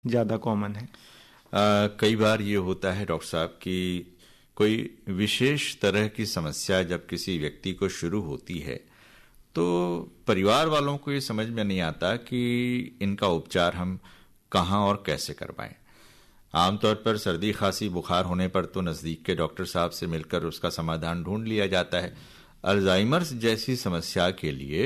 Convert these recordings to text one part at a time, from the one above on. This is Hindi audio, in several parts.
ज़्यादा कॉमन है। कई बार ये होता है डॉक्टर साहब कि कोई विशेष तरह की समस्या जब किसी व्यक्ति को शुरू होती है तो परिवार वालों को ये समझ में नहीं आता कि इनका उपचार हम कहाँ और कैसे करवाएं। आमतौर पर सर्दी खांसी बुखार होने पर तो नज़दीक के डॉक्टर साहब से मिलकर उसका समाधान ढूंढ लिया जाता है। अल्जाइमर्स जैसी समस्या के लिए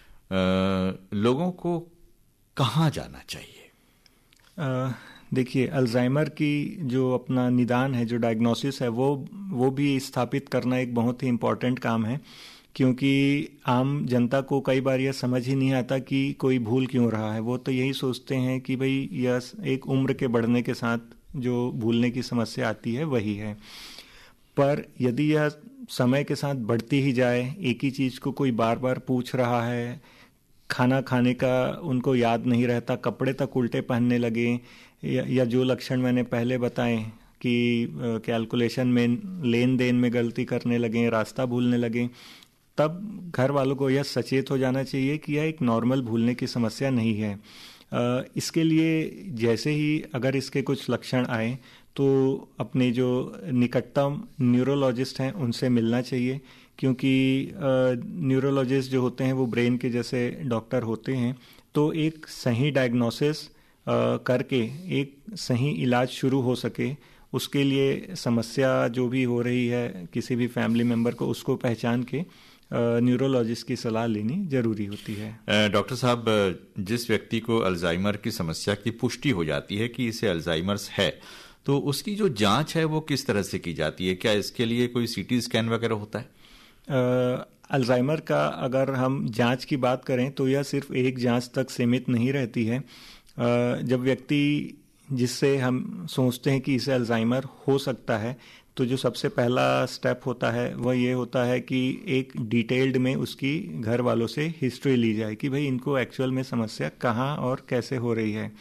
लोगों को कहाँ जाना चाहिए? देखिए, अल्जाइमर की जो अपना निदान है, जो डायग्नोसिस है, वो भी स्थापित करना एक बहुत ही इम्पोर्टेंट काम है, क्योंकि आम जनता को कई बार यह समझ ही नहीं आता कि कोई भूल क्यों रहा है। वो तो यही सोचते हैं कि भाई यह एक उम्र के बढ़ने के साथ जो भूलने की समस्या आती है वही है। पर यदि यह समय के साथ बढ़ती ही जाए, एक ही चीज़ को कोई बार बार पूछ रहा है, खाना खाने का उनको याद नहीं रहता, कपड़े तक उल्टे पहनने लगे, या जो लक्षण मैंने पहले बताए कि कैलकुलेशन में, लेन देन में गलती करने लगे, रास्ता भूलने लगे, तब घर वालों को यह सचेत हो जाना चाहिए कि यह एक नॉर्मल भूलने की समस्या नहीं है। इसके लिए जैसे ही अगर इसके कुछ लक्षण आए तो अपने जो निकटतम न्यूरोलॉजिस्ट हैं उनसे मिलना चाहिए, क्योंकि न्यूरोलॉजिस्ट जो होते हैं वो ब्रेन के जैसे डॉक्टर होते हैं। तो एक सही डायग्नोसिस करके एक सही इलाज शुरू हो सके, उसके लिए समस्या जो भी हो रही है किसी भी फैमिली मेम्बर को, उसको पहचान के न्यूरोलॉजिस्ट की सलाह लेनी जरूरी होती है। डॉक्टर साहब, जिस व्यक्ति को अल्जाइमर की समस्या की पुष्टि हो जाती है कि इसे अल्जाइमर्स है, तो उसकी जो जांच है वो किस तरह से की जाती है? क्या इसके लिए कोई सीटी स्कैन वगैरह होता है? अल्जाइमर का अगर हम जांच की बात करें तो यह सिर्फ एक जांच तक सीमित नहीं रहती है। जब व्यक्ति जिससे हम सोचते हैं कि इसे अल्जाइमर हो सकता है, तो जो सबसे पहला स्टेप होता है वह ये होता है कि एक डिटेल्ड में उसकी घर वालों से हिस्ट्री ली जाए कि भाई इनको एक्चुअल में समस्या कहाँ और कैसे हो रही है।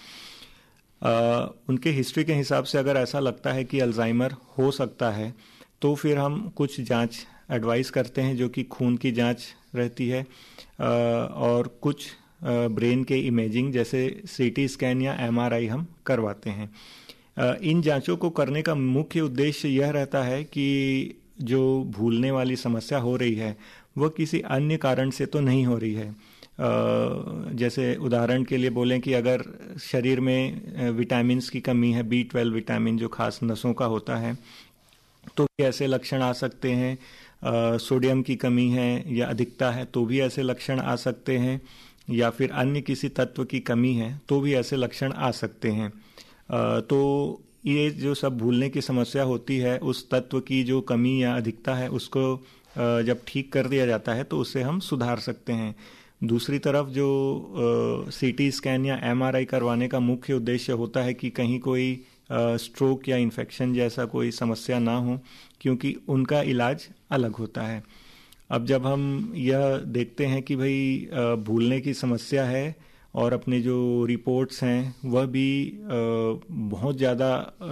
उनके हिस्ट्री के हिसाब से अगर ऐसा लगता है कि अल्जाइमर हो सकता है तो फिर हम कुछ जांच एडवाइस करते हैं, जो कि खून की जांच रहती है और कुछ ब्रेन के इमेजिंग जैसे सीटी स्कैन या एमआरआई हम करवाते हैं। इन जांचों को करने का मुख्य उद्देश्य यह रहता है कि जो भूलने वाली समस्या हो रही है वह किसी अन्य कारण से तो नहीं हो रही है। जैसे उदाहरण के लिए बोलें कि अगर शरीर में विटामिन्स की कमी है, B12 विटामिन जो खास नसों का होता है, तो भी ऐसे लक्षण आ सकते हैं। सोडियम की कमी है या अधिकता है तो भी ऐसे लक्षण आ सकते हैं, या फिर अन्य किसी तत्व की कमी है तो भी ऐसे लक्षण आ सकते हैं। तो ये जो सब भूलने की समस्या होती है, उस तत्व की जो कमी या अधिकता है उसको जब ठीक कर दिया जाता है तो उससे हम सुधार सकते हैं। दूसरी तरफ जो सीटी स्कैन या एमआरआई करवाने का मुख्य उद्देश्य होता है कि कहीं कोई स्ट्रोक या इन्फेक्शन जैसा कोई समस्या ना हो, क्योंकि उनका इलाज अलग होता है। अब जब हम यह देखते हैं कि भाई भूलने की समस्या है और अपने जो रिपोर्ट्स हैं वह भी बहुत ज़्यादा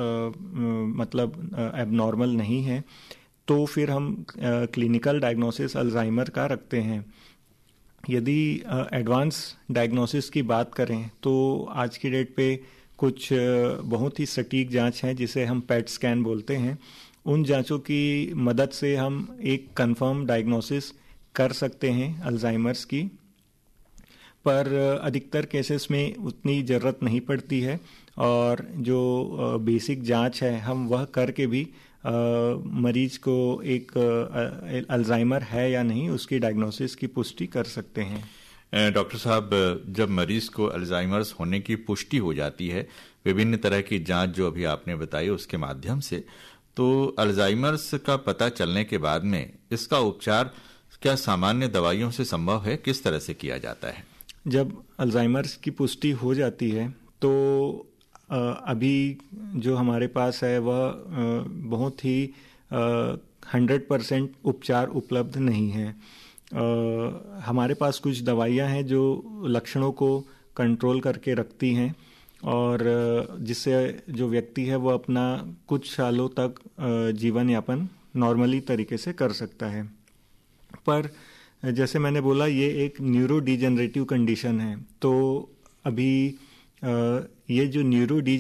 मतलब एबनॉर्मल नहीं है, तो फिर हम क्लिनिकल डायग्नोसिस अल्जाइमर का रखते हैं। यदि एडवांस डायग्नोसिस की बात करें तो आज की डेट पे कुछ बहुत ही सटीक जांच है जिसे हम पेट स्कैन बोलते हैं। उन जांचों की मदद से हम एक कंफर्म डायग्नोसिस कर सकते हैं अल्जाइमर्स की, पर अधिकतर केसेस में उतनी ज़रूरत नहीं पड़ती है, और जो बेसिक जांच है हम वह करके भी मरीज को एक अल्जाइमर है या नहीं उसकी डायग्नोसिस की पुष्टि कर सकते हैं। डॉक्टर साहब, जब मरीज को अल्जाइमर्स होने की पुष्टि हो जाती है विभिन्न तरह की जांच जो अभी आपने बताई उसके माध्यम से, तो अल्जाइमर्स का पता चलने के बाद में इसका उपचार क्या सामान्य दवाइयों से संभव है? किस तरह से किया जाता है? जब अल्जाइमर्स की पुष्टि हो जाती है तो अभी जो हमारे पास है वह बहुत ही 100% उपचार उपलब्ध नहीं है। हमारे पास कुछ दवाइयां हैं जो लक्षणों को कंट्रोल करके रखती हैं और जिससे जो व्यक्ति है वो अपना कुछ सालों तक जीवन यापन नॉर्मली तरीके से कर सकता है। पर जैसे मैंने बोला ये एक न्यूरो डिजेनरेटिव कंडीशन है, तो अभी ये जो न्यूरो